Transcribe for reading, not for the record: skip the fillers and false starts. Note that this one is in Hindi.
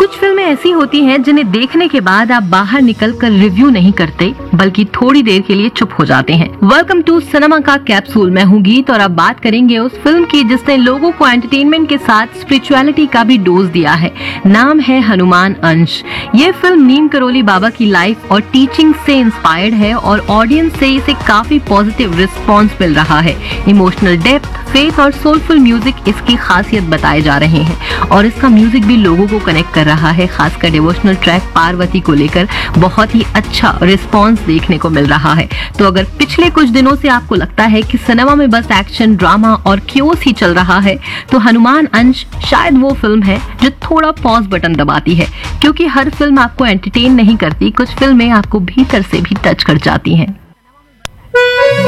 कुछ फिल्में ऐसी होती हैं जिन्हें देखने के बाद आप बाहर निकलकर रिव्यू नहीं करते, बल्कि थोड़ी देर के लिए चुप हो जाते हैं। वेलकम टू सिनेमा का कैप्सूल। मैं हूँ गीत और अब बात करेंगे उस फिल्म की जिसने लोगों को एंटरटेनमेंट के साथ स्पिरिचुअलिटी का भी डोज दिया है। नाम है हनुमान अंश। ये फिल्म नीम करोली बाबा की लाइफ और टीचिंग से इंस्पायर्ड है और ऑडियंस से इसे काफी पॉजिटिव रिस्पॉन्स मिल रहा है। इमोशनल डेप्थ, फेथ और सोलफुल म्यूजिक इसकी खासियत बताए जा रहे हैं और इसका म्यूजिक भी लोगों को कनेक्ट कर रहा है। खासकर डिवोशनल ट्रैक पार्वती को लेकर बहुत ही अच्छा रिस्पॉन्स देखने को मिल रहा है। तो अगर पिछले कुछ दिनों से आपको लगता है कि सिनेमा में बस एक्शन, ड्रामा और क्योस ही चल रहा है, तो हनुमान अंश शायद वो फिल्म है जो थोड़ा पॉज बटन दबाती है, क्योंकि हर फिल्म आपको एंटरटेन नहीं करती, कुछ फिल्में आपको भीतर से भी टच कर जाती हैं।